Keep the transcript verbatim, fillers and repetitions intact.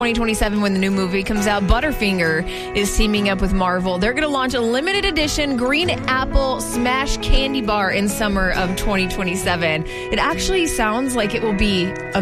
twenty twenty-seven, when the new movie comes out, Butterfinger is teaming up with Marvel. They're going to launch a limited edition green apple smash candy bar in summer of twenty twenty-seven. It actually sounds like it will be